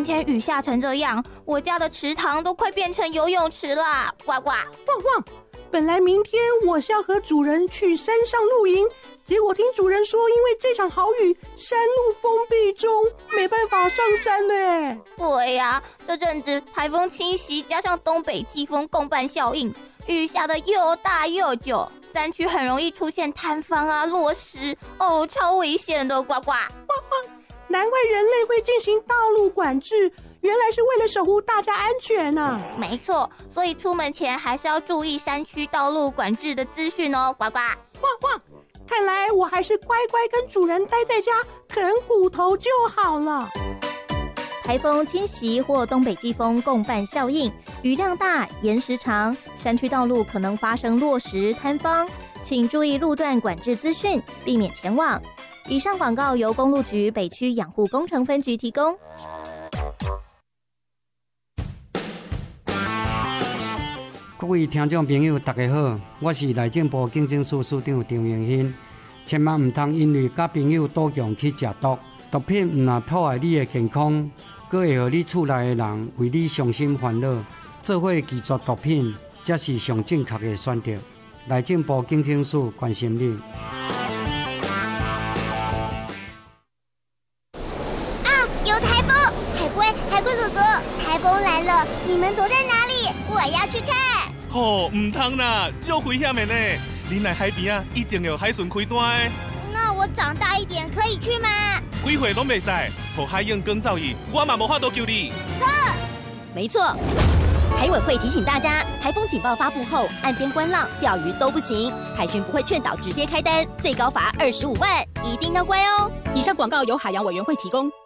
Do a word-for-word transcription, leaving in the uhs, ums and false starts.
天雨下成这样，我家的池塘都快变成游泳池啦！呱呱， 旺旺，本来明天我是要和主人去山上露营，结果听主人说，因为这场好雨，山路封闭中，没办法上山呢。 对呀、啊，这阵子台风侵袭，加上东北季风共伴效应，雨下的又大又久，山区很容易出现坍方啊、落石，哦，超危险的！呱呱， 旺旺，难怪人类会进行道路管制，原来是为了守护大家安全啊！ 没错，所以出门前还是要注意山区道路管制的资讯哦！呱呱， 旺旺，看来我还是乖乖跟主人待在家啃骨头就好了。 台风侵袭或东北季风共伴效应，雨量大、延时长，山区道路可能发生落石、坍方，请注意路段管制资讯，避免前往。以上广告由公路局北区养护工程分局提供。 各位听众朋友，大家好，我是内政部警政署署长张永新。千万唔通因为甲朋友赌强去食毒，毒品唔但破坏你的健康，佫会互你厝内的人为你伤心烦恼，做伙拒绝毒品，才是上正确的选择。内政部警政署关心你。 啊，有台风！海龟，海龟哥哥，台风来了，你们躲在哪里？我要去看。 哦，唔通啦，足危险的呢！恁来海边啊，一定要海巡开单的。 那我长大一点可以去吗？ 几岁拢袂使，互海燕更造诣，我嘛无法度救你。 呵， 没错，海委会提醒大家，台风警报发布后，岸边观浪、钓鱼都不行，海巡不会劝导直接开单，最高罚二十五万，一定要乖哦。 以上广告由海洋委员会提供。